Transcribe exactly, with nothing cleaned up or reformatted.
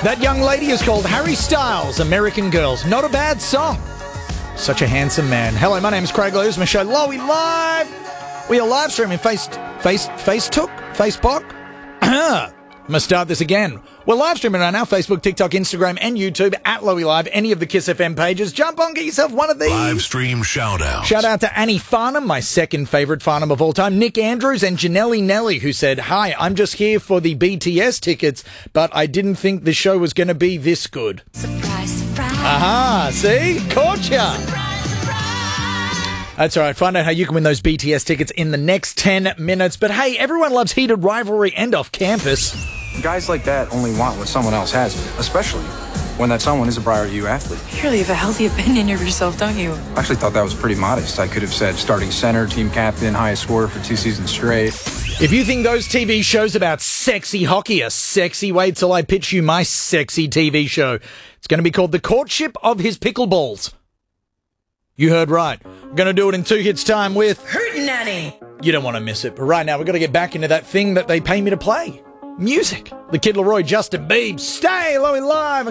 That young lady is called Harry Styles, American Girls. Not a bad song. Such a handsome man. Hello, my name is Craig Lewis. My show, Lowy Live. We are live streaming Face, Face, Facetook, Facebook. I'm going to start this again. We're live streaming on our Facebook, TikTok, Instagram, and YouTube at Lowy Live. Any of the Kiss F M pages. Jump on, get yourself one of these. Live stream shout out. Shout out to Annie Farnham, my second favourite Farnham of all time. Nick Andrews and Janelle Nelly, who said, "Hi, I'm just here for the B T S tickets, but I didn't think the show was going to be this good." Surprise, surprise. Aha, see? Caught ya. Surprise, surprise. That's all right. Find out how you can win those B T S tickets in the next ten minutes. But hey, everyone loves heated rivalry and off campus. Guys like that only want what someone else has, especially when that someone is a prior U athlete. You really have a healthy opinion of yourself, don't you? I actually thought that was pretty modest. I could have said starting center, team captain, highest scorer for two seasons straight. If you think those T V shows about sexy hockey are sexy, wait till I pitch you my sexy T V show. It's going to be called The Courtship of His Pickleballs. You heard right. I'm going to do it in two hits time with Hurt Nanny. You don't want to miss it. But right now, we've got to get back into that thing that they pay me to play. Music. The Kid Laroi, Justin Biebs. Stay Lowy Live.